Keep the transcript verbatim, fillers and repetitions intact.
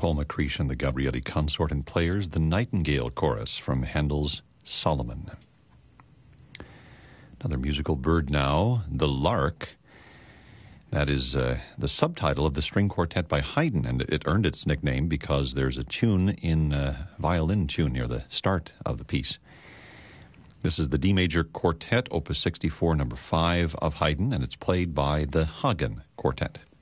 Paul McCreesh and the Gabrieli Consort, and Players, the Nightingale Chorus from Handel's Solomon. Another musical bird now, the lark. That is uh, the subtitle of the string quartet by Haydn, and it earned its nickname because there's a tune in uh, violin tune near the start of the piece. This is the D major quartet, opus sixty-four, number five of Haydn, and it's played by the Hagen Quartet.